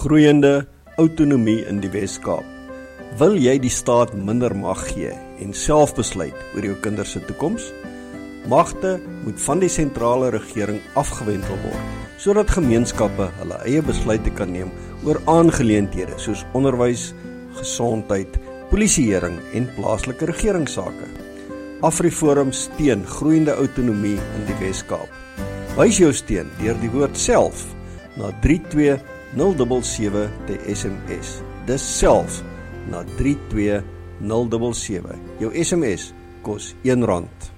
Groeiende autonomie in die Wes-Kaap. Wil jy die staat minder mag gee en self besluit oor jou kinders se toekoms? Magte moet van die sentrale regering afgewentel word, sodat gemeenskappe hulle eie besluite kan neem oor aangeleenthede soos onderwys, gesondheid, polisieering en plaaslike regeringssake. AfriForum steun groeiende autonomie in die Wes-Kaap. Wys jou steun deur die woord self na 32077 te SMS. Dis self na 32077. Jou SMS kos R1.